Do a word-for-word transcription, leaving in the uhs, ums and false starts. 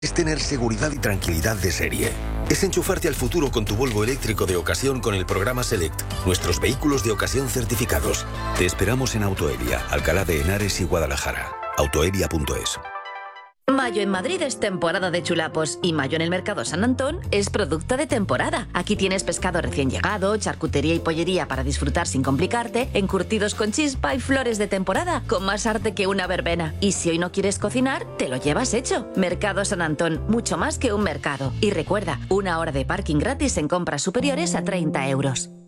Es tener seguridad y tranquilidad de serie. Es enchufarte al futuro con tu Volvo eléctrico de ocasión con el programa Select. Nuestros vehículos de ocasión certificados. Te esperamos en Autoevia, Alcalá de Henares y Guadalajara. autoevia punto es. Mayo en Madrid es temporada de chulapos y mayo en el Mercado San Antón es producto de temporada. Aquí tienes pescado recién llegado, charcutería y pollería para disfrutar sin complicarte, encurtidos con chispa y flores de temporada con más arte que una verbena. Y si hoy no quieres cocinar, te lo llevas hecho. Mercado San Antón, mucho más que un mercado. Y recuerda, una hora de parking gratis en compras superiores a treinta euros.